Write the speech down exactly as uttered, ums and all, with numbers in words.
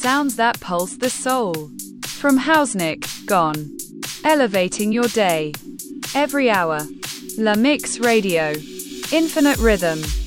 sounds that pulse the soul. From Hausnick, Gone. Elevating your day. Every hour. La Mix Radio. Infinite rhythm.